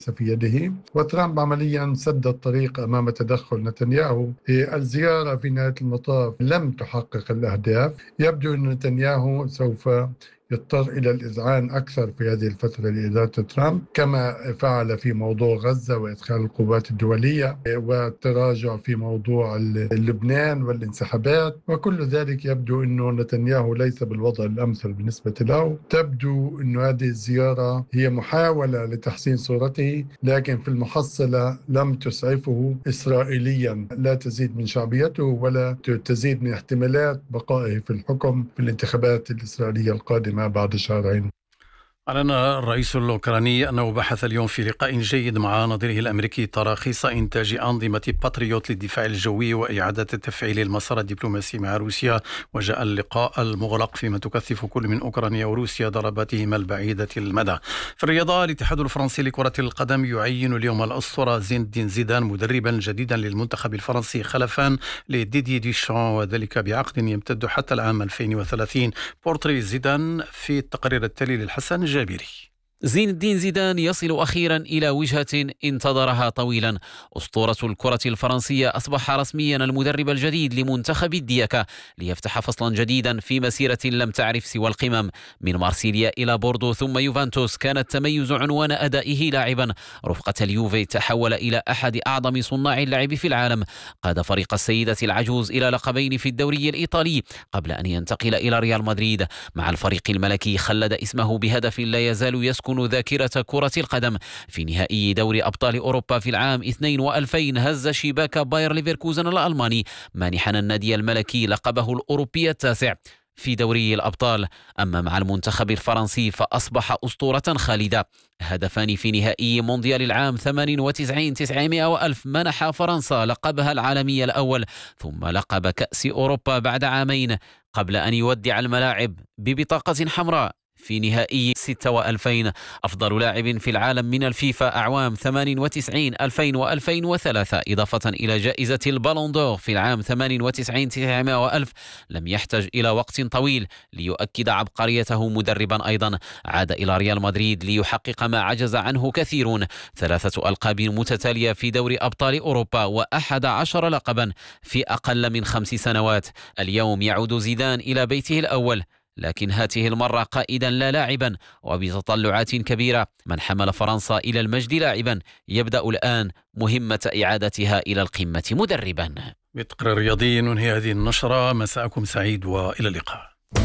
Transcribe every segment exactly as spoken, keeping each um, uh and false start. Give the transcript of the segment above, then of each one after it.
في يده، وترامب عمليا سد الطريق أمام تدخل نتنياهو. الزيارة في نهاية المطاف لم تحقق الأهداف. يبدو أن نتنياهو سوف يضطر إلى الإذعان أكثر في هذه الفترة لإدارة ترامب، كما فعل في موضوع غزة وإدخال القوات الدولية والتراجع في موضوع لبنان والانسحابات، وكل ذلك يبدو أنه نتنياهو ليس بالوضع الأمثل بالنسبة له. تبدو أن هذه الزيارة هي محاولة لتحسين صورته، لكن في المحصلة لم تسعفه إسرائيليا، لا تزيد من شعبيته ولا تزيد من احتمالات بقائه في الحكم في الانتخابات الإسرائيلية القادمة بعد شهرين. أعلن الرئيس الأوكراني أنه بحث اليوم في لقاء جيد مع نظيره الأمريكي تراخيص إنتاج أنظمة باتريوت للدفاع الجوي وإعادة تفعيل المسار الدبلوماسي مع روسيا. وجاء اللقاء المغلق فيما تكثف كل من أوكرانيا وروسيا ضرباتهما البعيدة المدى. في الرياضة، الاتحاد الفرنسي لكرة القدم يعين اليوم الأسطورة زين الدين زيدان مدربا جديدا للمنتخب الفرنسي خلفا لديدي ديشان، وذلك بعقد يمتد حتى العام ألفين وثلاثين. بورتري زيدان في التقرير التالي للحسن جابري. زين الدين زيدان يصل أخيرا إلى وجهة انتظرها طويلا. أسطورة الكرة الفرنسية أصبح رسميا المدرب الجديد لمنتخب الدياكا، ليفتح فصلا جديدا في مسيرة لم تعرف سوى القمم. من مارسيليا إلى بوردو ثم يوفنتوس، كان التميز عنوان أدائه لاعبا. رفقة اليوفي تحول إلى أحد أعظم صناع اللعب في العالم. قاد فريق السيدة العجوز إلى لقبين في الدوري الإيطالي قبل أن ينتقل إلى ريال مدريد. مع الفريق الملكي خلد اسمه بهدف لا يزال يسكن ذاكرة كرة القدم. في نهائي دوري أبطال أوروبا في العام اثنين وألفين هز شباك باير ليفركوزن الألماني، مانحا النادي الملكي لقبه الأوروبي التاسع في دوري الأبطال. أما مع المنتخب الفرنسي فأصبح أسطورة خالدة. هدفان في نهائي مونديال العام ثمانية وتسعين تسعمائة وألف منح فرنسا لقبها العالمي الأول، ثم لقب كأس أوروبا بعد عامين قبل أن يودع الملاعب ببطاقة حمراء في نهائي ستة وألفين. أفضل لاعب في العالم من الفيفا أعوام ثمانية وتسعين ألفين وألفين وثلاثة، إضافة إلى جائزة البالون دور في العام ثمانية وتسعين تسعمائة وألف. لم يحتج إلى وقت طويل ليؤكد عبقريته مدربا. أيضا عاد إلى ريال مدريد ليحقق ما عجز عنه كثيرون، ثلاثة ألقاب متتالية في دوري أبطال أوروبا وأحد عشر لقبا في أقل من خمس سنوات. اليوم يعود زيدان إلى بيته الأول، لكن هذه المرة قائدا لا لاعبا، وبتطلعات كبيرة. من حمل فرنسا إلى المجد لاعبا يبدأ الآن مهمة إعادتها إلى القمة مدربا. بتقرير رياضي ننهي هذه النشرة. مساءكم سعيد وإلى اللقاء.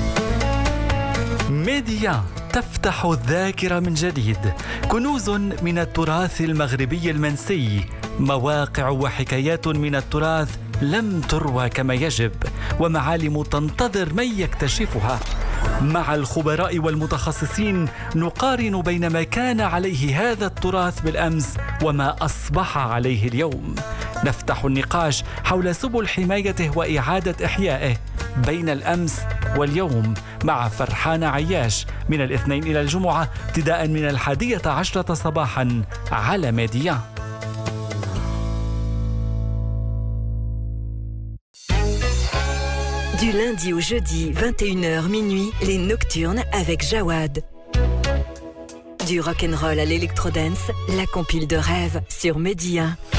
ميديا تفتح الذاكرة من جديد، كنوز من التراث المغربي المنسي، مواقع وحكايات من التراث لم تروى كما يجب، ومعالم تنتظر من يكتشفها. مع الخبراء والمتخصصين نقارن بين ما كان عليه هذا التراث بالأمس وما أصبح عليه اليوم. نفتح النقاش حول سبل حمايته وإعادة إحيائه بين الأمس واليوم مع فرحان عياش من الاثنين إلى الجمعة ابتداء من الحادية عشرة صباحا على ميديا. Du lundi au jeudi, vingt et une heures minuit, les Nocturnes avec Jawad. Du rock'n'roll à l'électrodance, la compile de rêve sur Média.